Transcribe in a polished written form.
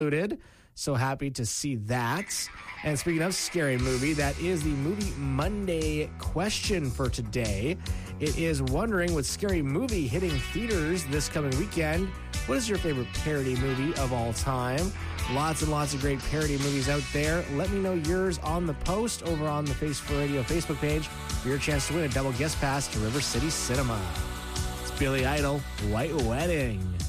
included. So happy to see that. And speaking of Scary Movie, that is the Movie Monday question for today. It is wondering, with Scary Movie hitting theaters this coming weekend, what is your favorite parody movie of all time? Lots and lots of great parody movies out there. Let me know yours on the post over on the Face for Radio Facebook page for your chance to win a double guest pass to River City Cinema. It's Billy Idol, White Wedding.